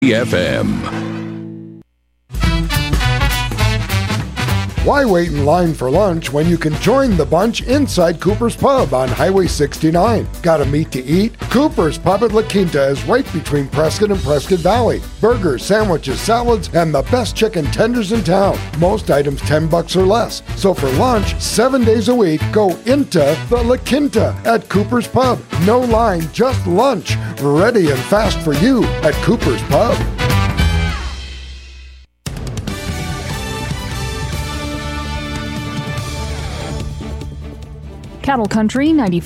FM. Why wait in line for lunch when you can join the bunch inside Cooper's Pub on Highway 69? Got a meat to eat? Cooper's Pub at La Quinta is right between Prescott and Prescott Valley. Burgers, sandwiches, salads, and the best chicken tenders in town. Most items $10 or less. So for lunch, 7 days a week, go into the La Quinta at Cooper's Pub. No line, just lunch. Ready and fast for you at Cooper's Pub. Cattle Country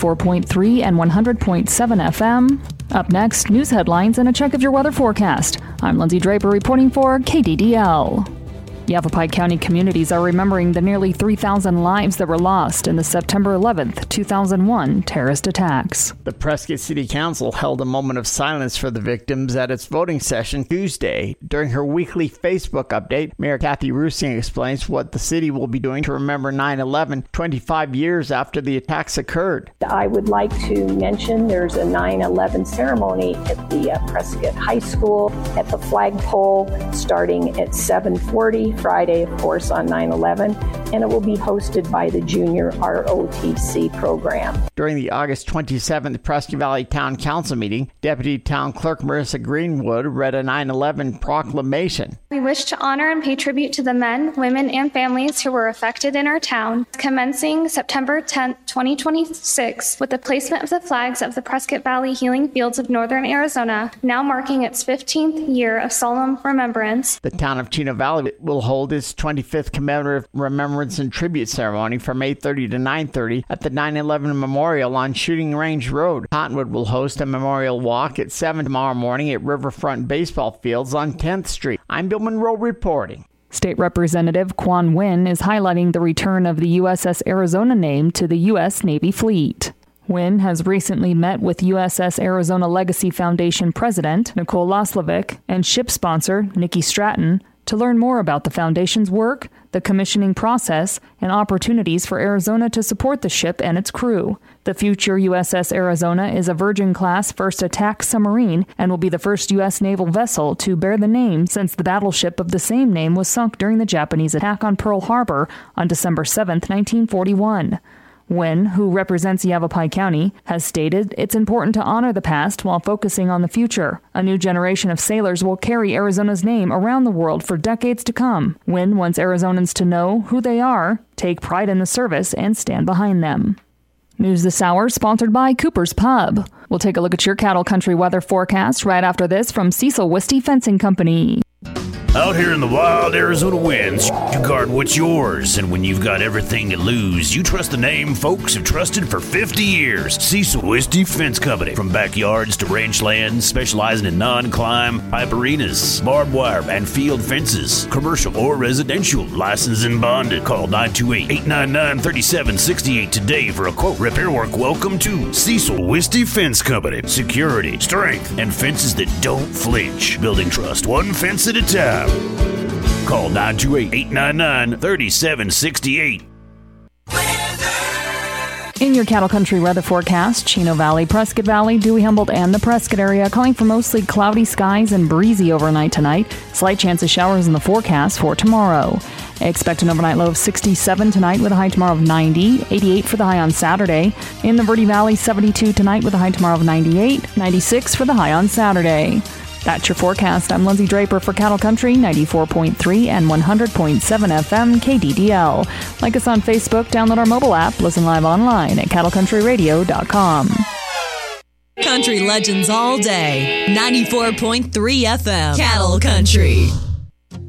94.3 and 100.7 FM. Up next, news headlines and a check of your weather forecast. I'm Lindsay Draper reporting for KDDL. Yavapai County communities are remembering the nearly 3,000 lives that were lost in the September 11th, 2001 terrorist attacks. The Prescott City Council held a moment of silence for the victims at its voting session Tuesday. During her weekly Facebook update, Mayor Kathy Rusing explains what the city will be doing to remember 9/11 25 years after the attacks occurred. I would like to mention there's a 9/11 ceremony at the Prescott High School at the flagpole starting at 7:40. Friday, of course, on 9/11, and it will be hosted by the Junior ROTC program. During the August 27th Prescott Valley Town Council meeting, Deputy Town Clerk Marissa Greenwood read a 9/11 proclamation. We wish to honor and pay tribute to the men, women, and families who were affected in our town, commencing September 10th, 2026, with the placement of the flags of the Prescott Valley Healing Fields of Northern Arizona, now marking its 15th year of solemn remembrance. The town of Chino Valley will hold its 25th commemorative remembrance and tribute ceremony from 8:30 to 9:30 at the 9/11 Memorial on Shooting Range Road. Cottonwood will host a memorial walk at 7 tomorrow morning at Riverfront Baseball Fields on 10th Street. I'm Bill Monroe reporting. State Representative Quan Nguyen is highlighting the return of the USS Arizona name to the U.S. Navy fleet. Nguyen has recently met with USS Arizona Legacy Foundation President Nicole Loslovic and ship sponsor Nikki Stratton to learn more about the Foundation's work, the commissioning process, and opportunities for Arizona to support the ship and its crew. The future USS Arizona is a Virgin-class first attack submarine and will be the first U.S. naval vessel to bear the name since the battleship of the same name was sunk during the Japanese attack on Pearl Harbor on December 7, 1941. Nguyen, who represents Yavapai County, has stated it's important to honor the past while focusing on the future. A new generation of sailors will carry Arizona's name around the world for decades to come. Nguyen wants Arizonans to know who they are, take pride in the service, and stand behind them. News this hour sponsored by Cooper's Pub. We'll take a look at your Cattle Country weather forecast right after this from Cecil Wisty Fencing Company. Out here in the wild Arizona winds, you guard what's yours, and when you've got everything to lose, you trust the name folks have trusted for 50 years. Cecil Wisty Fence Company. From backyards to ranch lands, specializing in non-climb, pipe arenas, barbed wire, and field fences. Commercial or residential, licensed and bonded. Call 928-899-3768 today for a quote. Repair work. Welcome to Cecil Wisty Fence Company. Security, strength, and fences that don't flinch. Building trust, one fence at a time. Call 928-899-3768. In your Cattle Country weather forecast, Chino Valley, Prescott Valley, Dewey Humboldt, and the Prescott area calling for mostly cloudy skies and breezy overnight tonight. Slight chance of showers in the forecast for tomorrow. Expect an overnight low of 67 tonight with a high tomorrow of 90, 88 for the high on Saturday. In the Verde Valley, 72 tonight with a high tomorrow of 98, 96 for the high on Saturday. That's your forecast. I'm Lindsay Draper for Cattle Country 94.3 and 100.7 FM KDDL. Like us on Facebook, download our mobile app, listen live online at cattlecountryradio.com. Country legends all day. 94.3 FM. Cattle Country.